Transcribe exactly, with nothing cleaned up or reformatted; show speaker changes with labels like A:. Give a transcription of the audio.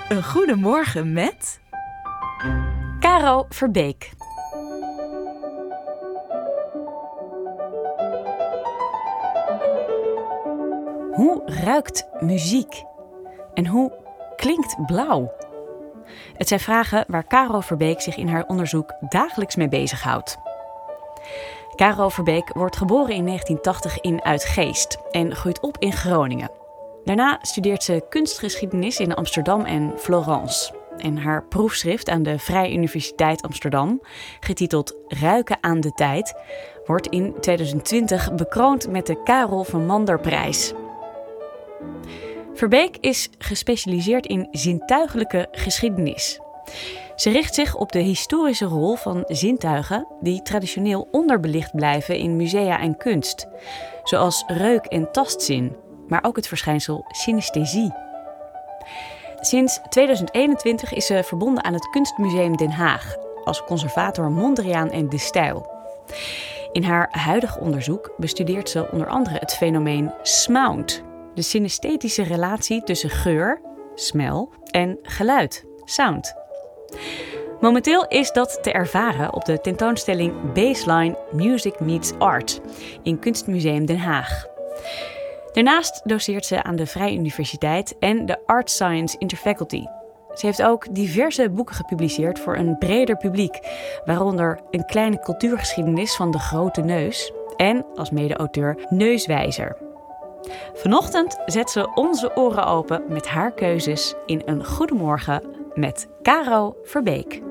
A: Een goedemorgen met
B: Caro Verbeek. Hoe ruikt muziek? En hoe klinkt blauw? Het zijn vragen waar Caro Verbeek zich in haar onderzoek dagelijks mee bezighoudt. Caro Verbeek wordt geboren in negentien tachtig in Uitgeest en groeit op in Groningen. Daarna studeert ze kunstgeschiedenis in Amsterdam en Florence. En haar proefschrift aan de Vrije Universiteit Amsterdam, getiteld Ruiken aan de tijd, wordt in tweeduizend twintig bekroond met de Karel van Manderprijs. Verbeek is gespecialiseerd in zintuigelijke geschiedenis. Ze richt zich op de historische rol van zintuigen die traditioneel onderbelicht blijven in musea en kunst, zoals reuk- en tastzin, maar ook het verschijnsel synesthesie. Sinds tweeduizend eenentwintig is ze verbonden aan het Kunstmuseum Den Haag als conservator Mondriaan en de Stijl. In haar huidige onderzoek bestudeert ze onder andere het fenomeen smaund, de synesthetische relatie tussen geur, smell, en geluid, sound. Momenteel is dat te ervaren op de tentoonstelling Baseline Music Meets Art in Kunstmuseum Den Haag. Daarnaast doseert ze aan de Vrije Universiteit en de Art Science Interfaculty. Ze heeft ook diverse boeken gepubliceerd voor een breder publiek, waaronder Een kleine cultuurgeschiedenis van de grote neus en als mede-auteur Neuswijzer. Vanochtend zet ze onze oren open met haar keuzes in Een Goedemorgen met Caro Verbeek.